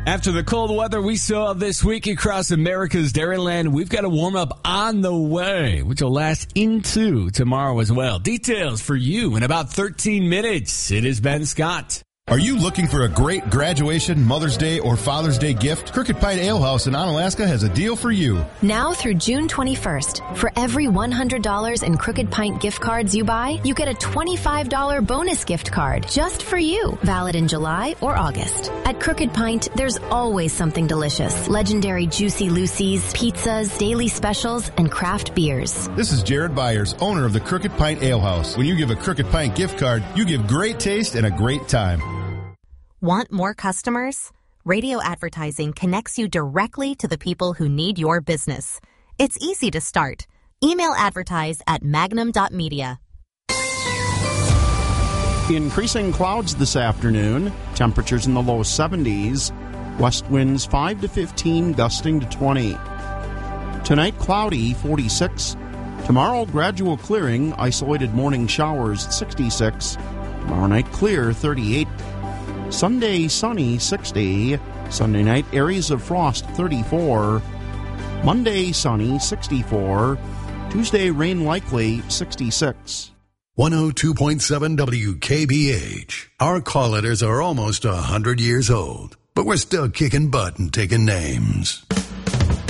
After the cold weather we saw this week across America's Dairyland, we've got a warm-up on the way, which will last into tomorrow as well. Details for you in about 13 minutes. It is Ben Scott. Are you looking for a great graduation, Mother's Day, or Father's Day gift? Crooked Pine Ale House in Onalaska has a deal for you. Now through June 21st, for every $100 in Crooked Pint gift cards you buy, you get a $25 bonus gift card just for you, valid in July or August. At Crooked Pint, there's always something delicious. Legendary Juicy Lucy's, pizzas, daily specials, and craft beers. This is Jared Byers, owner of the Crooked Pint Ale House. When you give a Crooked Pint gift card, you give great taste and a great time. Want more customers? Radio advertising connects you directly to the people who need your business. It's easy to start. Email advertise at magnum.media. Increasing clouds this afternoon. Temperatures in the low 70s. West winds 5 to 15, gusting to 20. Tonight, cloudy, 46. Tomorrow, gradual clearing, isolated morning showers, 66. Tomorrow night, clear, 38. Sunday, sunny, 60. Sunday night, areas of frost, 34. Monday, sunny, 64. Tuesday, rain likely, 66. 102.7 WKBH. Our call letters are almost 100 years old, but we're still kicking butt and taking names.